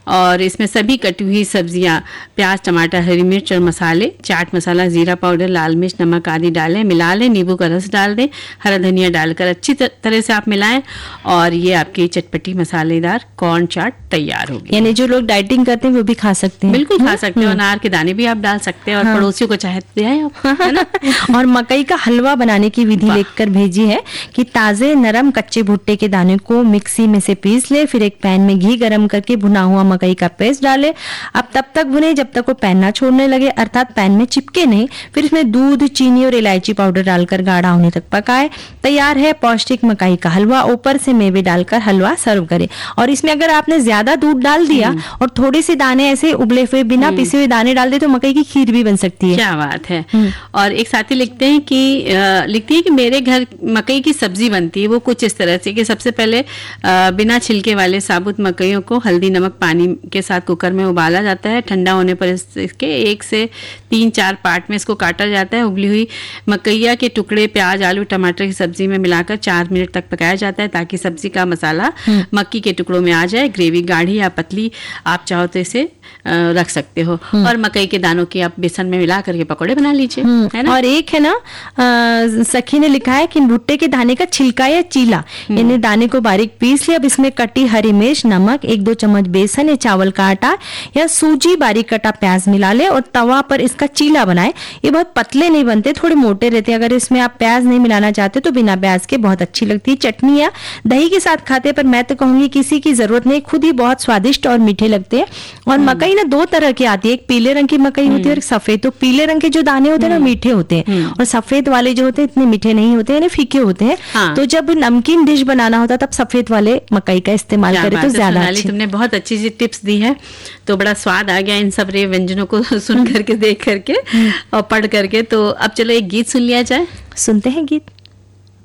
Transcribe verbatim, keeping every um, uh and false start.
और इसमें सभी कटी हुई सब्जियां, प्याज, टमाटर, हरी मिर्च और मसाले, चाट मसाला, जीरा पाउडर, लाल मिर्च, नमक आदि डालें, मिला लें, नींबू का रस डाल दें, हरा धनिया डालकर अच्छी तरह से आप मिलाएं और ये आपकी चटपटी मसालेदार कॉर्न चाट तैयार होगी। यानी जो लोग डाइटिंग करते हैं वो भी खा सकते हैं। बिल्कुल खा सकते हैं, अनार के दाने भी आप डाल सकते हैं और हाँ। पड़ोसियों को चाहे दे आए आप, है ना। और मकई का हलवा बनाने की विधि लेकर भेजी है कि ताजे नरम कच्चे भुट्टे के दाने को मिक्सी में से पीस ले, फिर एक पैन में घी गरम करके भुना हुआ मकई का पेस्ट डाले। अब तब तक भुने जब तक वो पैन ना छोड़ने लगे, अर्थात पैन में चिपके नहीं। फिर इसमें दूध, चीनी और इलायची पाउडर डालकर गाढ़ा होने तक पकाए। तैयार है पौष्टिक मकई का हलवा। ऊपर से मेवे डालकर हलवा सर्व करें। और इसमें अगर आपने ज्यादा दूध डाल दिया और थोड़े से दाने ऐसे उबले हुए बिना पिसे हुए दाने डाल दे तो मकई की खीर भी बन सकती है। क्या बात है। और एक साथी लिखते हैं कि लिखती है कि मेरे घर मकई की सब्जी बनती है, वो कुछ इस तरह से कि सबसे पहले बिना छिलके वाले साबुत मकइयों को हल्दी नमक पानी के साथ कुकर में उबाला जाता है। ठंडा होने पर इसके एक से तीन चार पार्ट में इसको काटा जाता है। उबली हुई मकइया के टुकड़े प्याज, आलू, टमाटर की सब्जी में मिलाकर चार मिनट तक पकाया जाता है ताकि सब्जी का मसाला मक्की के टुकड़ों में आ जाए। ग्रेवी गाढ़ी या पतली आप चाहो तो इसे रख सकते हो। और मकई के दानों की आप बेसन में मिला करके पकौड़े बना लीजिए, है ना। और एक है ना आ, सखी ने लिखा है कि भुट्टे के दाने का छिलका या चीला, यानी दाने को बारीक पीस लिया। अब इसमें कटी हरी मिर्च, नमक, एक दो चम्मच बेसन या चावल का आटा या सूजी, बारीक कटा प्याज मिला ले और तवा पर इसका चीला बनाए। ये बहुत पतले नहीं बनते, थोड़े मोटे रहते हैं। अगर इसमें आप प्याज नहीं मिलाना चाहते तो बिना प्याज के बहुत अच्छी लगती है। चटनी या दही के साथ खाते, पर मैं तो कहूंगी किसी की जरूरत नहीं, खुद ही बहुत स्वादिष्ट और मीठे लगते हैं। और मकई ना दो तरह की आती है, एक पीले रंग की मकई होती है और एक सफेद। तो पीले रंग के जो दाने होते हैं ना मीठे होते हैं और सफेद वाले जो होते हैं इतने मीठे नहीं होते हैं, फीके होते हैं। हाँ। तो जब नमकीन डिश बनाना होता तब सफेद वाले मकई का इस्तेमाल करें तो ज्यादा अच्छी। तुमने बहुत अच्छी सी टिप्स दी है, तो बड़ा स्वाद आ गया इन सब रे व्यंजनों को सुन करके, देख करके और पढ़ करके। तो अब चलो एक गीत सुन लिया जाए। सुनते हैं गीत।